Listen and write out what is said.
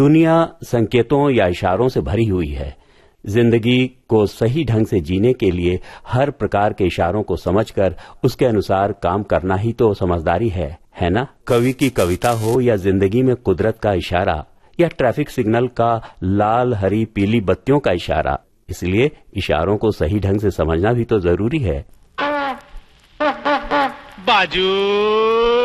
दुनिया संकेतों या इशारों से भरी हुई है। जिंदगी को सही ढंग से जीने के लिए हर प्रकार के इशारों को समझकर उसके अनुसार काम करना ही तो समझदारी है ना? कवि की कविता हो या जिंदगी में कुदरत का इशारा या ट्रैफिक सिग्नल का लाल हरी पीली बत्तियों का इशारा, इसलिए इशारों को सही ढंग से समझना भी तो जरूरी है। बाजू